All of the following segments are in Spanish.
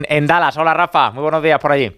en Dallas. Hola Rafa, muy buenos días por allí.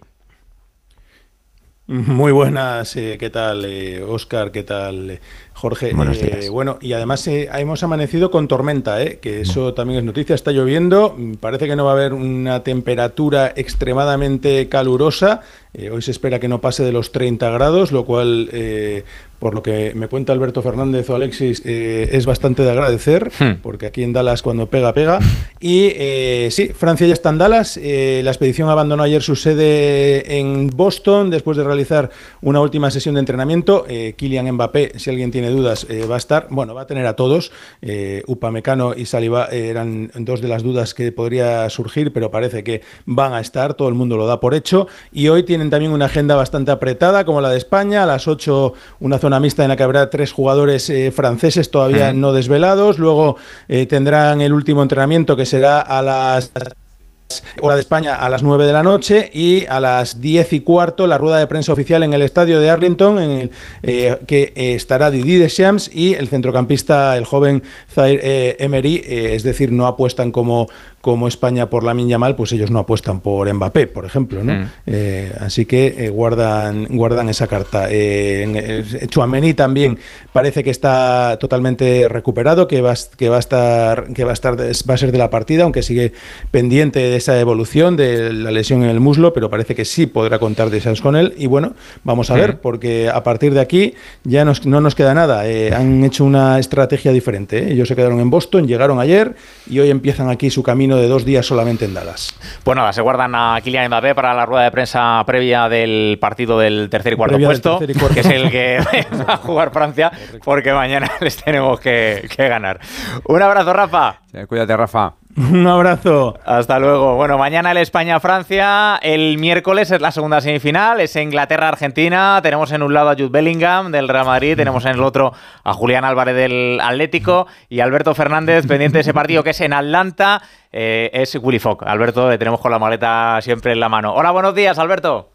Muy buenas, ¿qué tal, Óscar? ¿Qué tal, Jorge? Buenos días. Bueno, y además hemos amanecido con tormenta, que eso también es noticia, está lloviendo, parece que no va a haber una temperatura extremadamente calurosa, hoy se espera que no pase de los 30 grados, lo cual, por lo que me cuenta Alberto Fernández o Alexis, es bastante de agradecer, porque aquí en Dallas cuando pega, pega. Y sí, Francia ya está en Dallas, la expedición abandonó ayer su sede en Boston después de realizar una última sesión de entrenamiento. Kylian Mbappé, si alguien tiene dudas, va a estar, bueno, va a tener a todos. Upamecano y Saliba eran dos de las dudas que podría surgir, pero parece que van a estar, todo el mundo lo da por hecho. Y hoy tienen también una agenda bastante apretada, como la de España, a las 8 una zona mixta en la que habrá 3 jugadores franceses todavía no desvelados. Luego tendrán el último entrenamiento, que será a las hora de España a las 9 de la noche, y a las 10:15 la rueda de prensa oficial en el estadio de Arlington, que estará Didier Deschamps y el centrocampista, el joven Zaire Emery, es decir, no apuestan como España por Lamine Yamal, pues ellos no apuestan por Mbappé, por ejemplo, ¿no? Así que guardan esa carta. Tchouaméni también parece que está totalmente recuperado, que va a ser de la partida, aunque sigue pendiente de esa evolución de la lesión en el muslo, pero parece que sí podrá contar Deschamps con él. Y bueno, vamos a ver, porque a partir de aquí ya no nos queda nada. Han hecho una estrategia diferente. Ellos se quedaron en Boston, llegaron ayer y hoy empiezan aquí su camino de 2 días solamente en Dallas. Pues nada, se guardan a Kylian Mbappé para la rueda de prensa previa del partido del tercer y cuarto puesto, que es el que va a jugar Francia, porque mañana les tenemos que ganar. Un abrazo, Rafa. Cuídate, Rafa. Un abrazo. Hasta luego. Bueno, mañana el España-Francia, el miércoles es la segunda semifinal, es Inglaterra-Argentina. Tenemos en un lado a Jude Bellingham del Real Madrid, tenemos en el otro a Julián Álvarez del Atlético y Alberto Fernández pendiente de ese partido que es en Atlanta, es Willy Fogg. Alberto, le tenemos con la maleta siempre en la mano. Hola, buenos días, Alberto.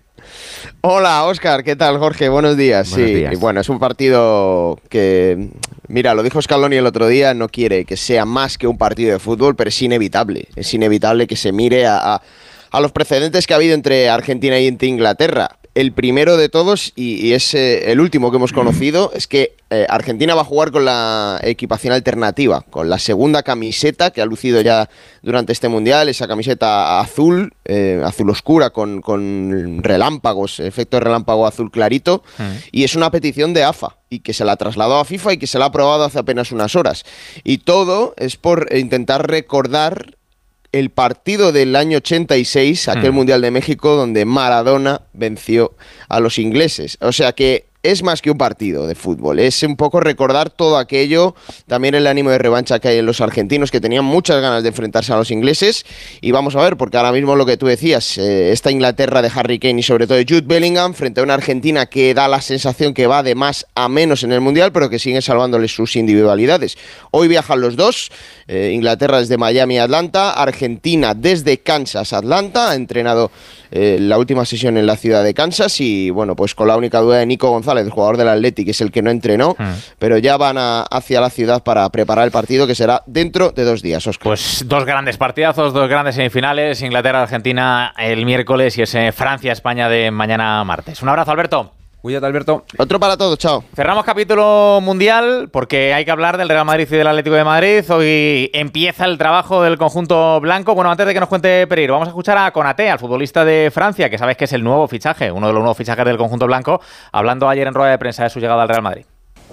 Hola, Óscar, ¿qué tal, Jorge? Buenos días. Buenos días. Y bueno, es un partido que, mira, lo dijo Scaloni el otro día, no quiere que sea más que un partido de fútbol, pero es inevitable que se mire a los precedentes que ha habido entre Argentina y entre Inglaterra. El primero de todos, y es el último que hemos conocido, es que Argentina va a jugar con la equipación alternativa, con la segunda camiseta que ha lucido ya durante este Mundial, esa camiseta azul oscura con relámpagos, efecto de relámpago azul clarito, y es una petición de AFA, y que se la ha trasladado a FIFA y que se la ha aprobado hace apenas unas horas. Y todo es por intentar recordar el partido del año 86, aquel Mundial de México, donde Maradona venció a los ingleses. O sea que es más que un partido de fútbol, es un poco recordar todo aquello, también el ánimo de revancha que hay en los argentinos, que tenían muchas ganas de enfrentarse a los ingleses. Y vamos a ver, porque ahora mismo lo que tú decías, esta Inglaterra de Harry Kane y sobre todo de Jude Bellingham, frente a una Argentina que da la sensación que va de más a menos en el Mundial, pero que sigue salvándoles sus individualidades. Hoy viajan los dos, Inglaterra desde Miami a Atlanta, Argentina desde Kansas a Atlanta, ha entrenado la última sesión en la ciudad de Kansas y bueno, pues con la única duda de Nico González, el jugador del Athletic, que es el que no entrenó, pero ya van hacia la ciudad para preparar el partido que será dentro de 2 días, Óscar. Pues 2 grandes partidazos, 2 grandes semifinales, Inglaterra-Argentina el miércoles y ese Francia-España de mañana martes. Un abrazo, Alberto. Cuídate, Alberto. Otro para todos, chao. Cerramos capítulo mundial porque hay que hablar del Real Madrid y del Atlético de Madrid. Hoy empieza el trabajo del conjunto blanco. Bueno, antes de que nos cuente Pereiro, vamos a escuchar a Konaté, al futbolista de Francia, que sabes que es el nuevo fichaje, uno de los nuevos fichajes del conjunto blanco, hablando ayer en rueda de prensa de su llegada al Real Madrid.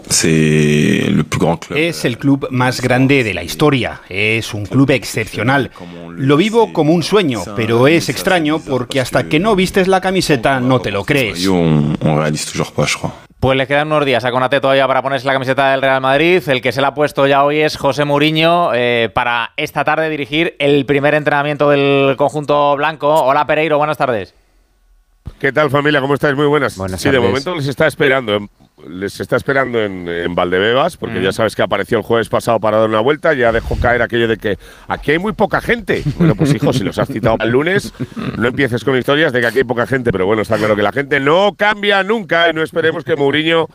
Es el club más grande de la historia, es un club excepcional. Lo vivo como un sueño, pero es extraño porque hasta que no vistes la camiseta no te lo crees. Pues le quedan unos días a Konaté todavía para ponerse la camiseta del Real Madrid. El que se la ha puesto ya hoy es José Mourinho para esta tarde dirigir el primer entrenamiento del conjunto blanco. Hola, Pereiro, buenas tardes. ¿Qué tal, familia? ¿Cómo estáis? Muy buenas. Buenas sí, tardes. de momento les está esperando en Valdebebas, porque ya sabes que apareció el jueves pasado para dar una vuelta, ya dejó caer aquello de que aquí hay muy poca gente. Bueno, pues hijo, si los has citado para el lunes, no empieces con historias de que aquí hay poca gente, pero bueno, está claro que la gente no cambia nunca y no esperemos que Mourinho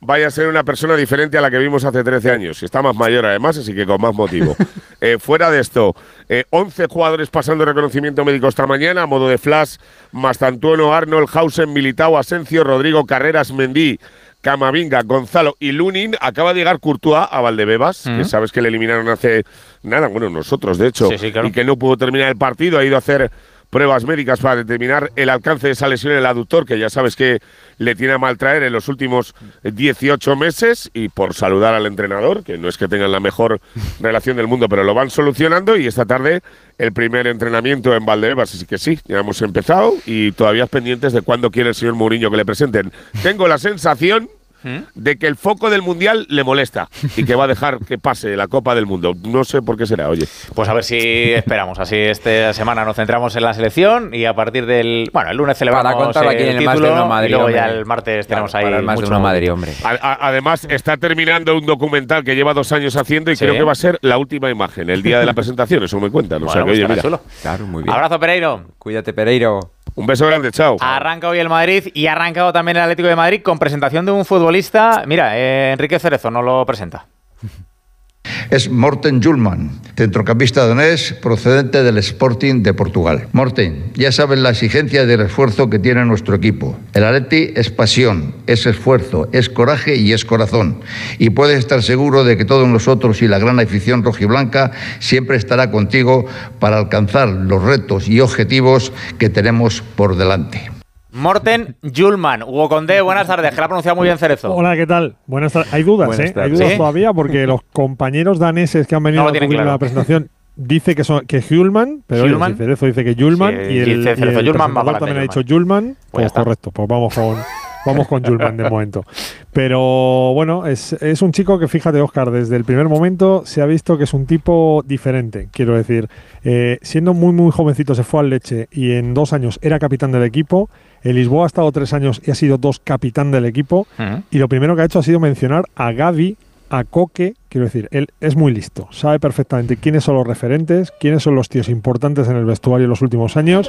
vaya a ser una persona diferente a la que vimos hace 13 años. Está más mayor además, así que con más motivo. Fuera de esto, 11 jugadores pasando reconocimiento médico esta mañana, a modo de flash: Mastantuono, Arnold, Hausen, Militao, Asencio, Rodrigo, Carreras, Mendy, Camavinga, Gonzalo y Lunin. Acaba de llegar Courtois a Valdebebas, que sabes que le eliminaron hace nada, bueno, nosotros de hecho, sí, claro. y que no pudo terminar el partido, ha ido a hacer pruebas médicas para determinar el alcance de esa lesión en el aductor, que ya sabes que le tiene a maltraer en los últimos 18 meses, y por saludar al entrenador, que no es que tengan la mejor relación del mundo, pero lo van solucionando, y esta tarde el primer entrenamiento en Valdebebas, así que sí, ya hemos empezado y todavía pendientes de cuándo quiere el señor Mourinho que le presenten. Tengo la sensación de que el foco del Mundial le molesta y que va a dejar que pase la Copa del Mundo. No sé por qué será, oye. Pues a ver si esperamos. Así esta semana nos centramos en la selección y a partir del... Bueno, el lunes celebramos para contar aquí en el Más de Uno Madrid, y luego hombre. ya el martes tenemos ahí para el Más de mucho Uno Madrid, hombre. Además, está terminando un documental que lleva 2 años haciendo y ¿Sí? creo que va a ser la última imagen, el día de la presentación, eso me cuentan. O sea, Bueno, que, oye, pues mira, chulo. Claro, muy bien. Abrazo, Pereiro. Cuídate, Pereiro. un beso grande, chao. Arranca hoy el Madrid y ha arrancado también el Atlético de Madrid con presentación de un futbolista. Mira, Enrique Cerezo nos lo presenta. Es Morten Hjulmand, centrocampista danés procedente del Sporting de Portugal. Morten, ya sabes la exigencia del esfuerzo que tiene nuestro equipo. El Atleti es pasión, es esfuerzo, es coraje y es corazón. Y puedes estar seguro de que todos nosotros y la gran afición rojiblanca siempre estará contigo para alcanzar los retos y objetivos que tenemos por delante. Morten Hjulmand. Hugo Condé, buenas tardes, que la ha pronunciado muy bien Cerezo. Hola, ¿qué tal? Buenas tardes. Hay dudas, Buenas tardes. Hay dudas ¿Sí? todavía porque los compañeros daneses que han venido No lo a tienen cubrir claro. la presentación dice que Hjulmand, pero oye, Hjulmand. si Cerezo dice que Hjulmand Sí, y el, dice Cerezo, y el Hjulmand va presentador para también ha adelante, dicho Hjulmand, Pues ya está. correcto, pues vamos con Hjulmand de momento. Pero bueno, es un chico que, fíjate, Óscar, desde el primer momento se ha visto que es un tipo diferente. Quiero decir, siendo muy, muy jovencito se fue al Lecce y en 2 años era capitán del equipo. El Lisboa ha estado 3 años y ha sido 2 capitán del equipo. Y lo primero que ha hecho ha sido mencionar a Gavi, a Koke. Quiero decir, él es muy listo, sabe perfectamente quiénes son los referentes, quiénes son los tíos importantes en el vestuario en los últimos años.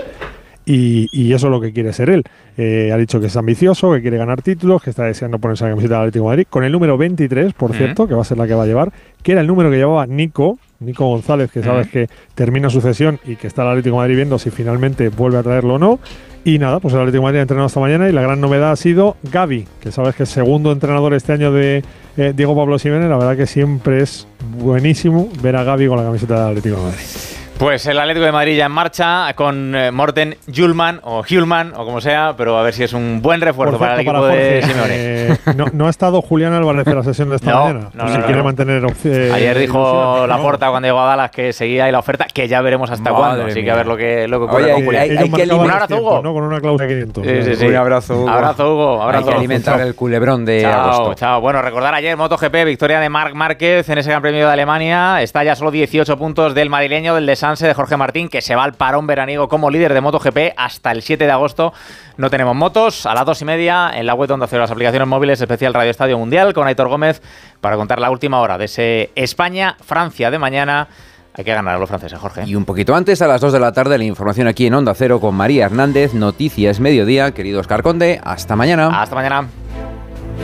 Y eso es lo que quiere ser él. Ha dicho que es ambicioso, que quiere ganar títulos, que está deseando ponerse la camiseta del Atlético de Madrid, con el número 23, por cierto, que va a ser la que va a llevar, que era el número que llevaba Nico González, que sabes que termina su cesión y que está el Atlético de Madrid viendo si finalmente vuelve a traerlo o no. Y nada, pues el Atlético de Madrid ha entrenado esta mañana y la gran novedad ha sido Gavi, que sabes que es segundo entrenador este año de Diego Pablo Simeone. La verdad que siempre es buenísimo ver a Gavi con la camiseta del Atlético de Madrid. Pues el Atlético de Madrid ya en marcha con Morten Hjulmand o como sea, pero a ver si es un buen refuerzo Por para el cierto, equipo de Jorge, Simeone. no ha estado Julián Álvarez en la sesión de esta mañana. Si quiere mantener Ayer dijo Laporta cuando llegó a Dallas que seguía ahí la oferta, que ya veremos hasta Madre cuándo. Así que mía. a ver lo que ocurre Oye, con Julián. hay que ellos marcaban eliminar- Un los abrazo, tiempos, Hugo. ¿no? Con una cláusula de 500. Sí. Un abrazo, Hugo. Abrazo, Hugo. Hay Abrazo. que alimentar el culebrón de Chao, agosto. chao. Bueno, recordar ayer MotoGP, victoria de Marc Márquez en ese Gran Premio de Alemania. Está ya solo 18 puntos del madrileño, del descanse de Jorge Martín, que se va al parón veraniego como líder de MotoGP hasta el 7 de agosto. No tenemos motos. A las 2:30 en la web donde hacer las aplicaciones móviles, especial Radio Estadio Mundial con Aitor Gómez para contar la última hora de ese España-Francia de mañana. Hay que ganar a los franceses, Jorge. Y un poquito antes, a las 2 de la tarde, la información aquí en Onda Cero con María Hernández. Noticias Mediodía. Querido Óscar Conde, hasta mañana. Hasta mañana.